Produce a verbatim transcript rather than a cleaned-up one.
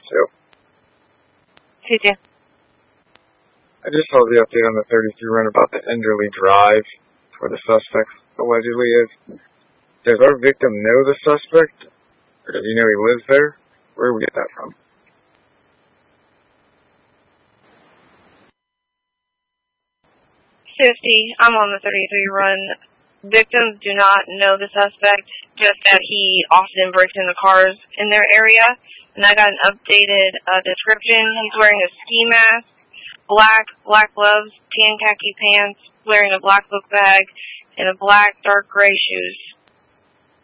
too. Who do? I just saw the update on the thirty-three run about the Enderley Drive, where the suspect allegedly is. Does our victim know the suspect? Or does he know he lives there? Where did we get that from? fifty, I'm on the thirty-three run. Victims do not know the suspect, just that he often breaks into cars in their area. And I got an updated uh, description. He's wearing a ski mask, black, black gloves, tan khaki pants, wearing a black book bag, and a black dark gray shoes.